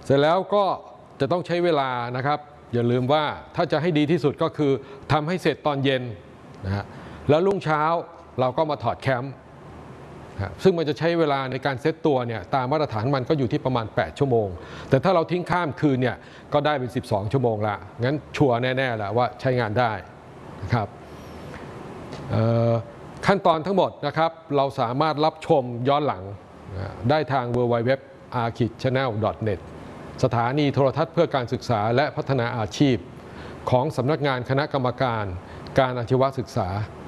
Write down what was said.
เสร็จแล้วก็จะต้องใช้เวลานะครับอย่าลืมว่าถ้าจะให้ดีที่สุดก็คือทำให้เสร็จตอนเย็นนะฮะแล้วรุ่งเช้าเราก็มาถอดแคมป์ซึ่งมันจะใช้เวลาในการเซตตัวเนี่ยตามมาตรฐานมันก็อยู่ที่ประมาณ8ชั่วโมงแต่ถ้าเราทิ้งข้ามคืนเนี่ยก็ได้เป็น12ชั่วโมงละงั้นชัวร์แน่ๆแหละว่าใช้งานได้นะครับขั้นตอนทั้งหมดนะครับเราสามารถรับชมย้อนหลังได้ทาง www.architchannel.net สถานีโทรทัศน์เพื่อการศึกษาและพัฒนาอาชีพของสำนักงานคณะกรรมการการอาชีวศึกษา